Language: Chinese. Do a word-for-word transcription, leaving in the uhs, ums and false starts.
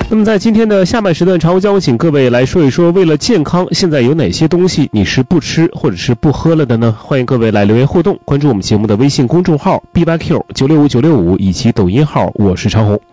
那么在今天的下半时段，常务将请各位来说一说，为了健康，现在有哪些东西你是不吃或者是不喝了的呢？欢迎各位来留言互动，关注我们节目的微信公众号 B Y Q 九六五九六五以及抖音号我是常红。